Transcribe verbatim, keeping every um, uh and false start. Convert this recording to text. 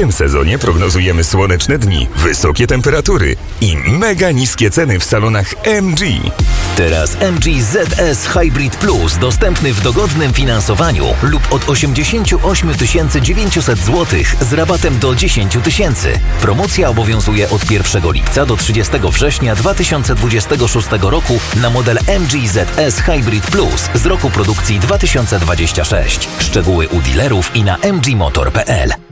tym sezonie prognozujemy słoneczne dni, wysokie temperatury i mega niskie ceny w salonach M G. Teraz M G Z S Hybrid Plus dostępny w dogodnym finansowaniu lub od osiemdziesiąt osiem tysięcy dziewięćset złotych z rabatem do dziesięć tysięcy. Promocja obowiązuje od pierwszego lipca do trzydziestego września dwa tysiące dwudziestego szóstego roku na model M G Z S Hybrid Plus z roku produkcji dwa tysiące dwudziestego szóstego. Szczegóły u dealerów i na m g motor kropka p l.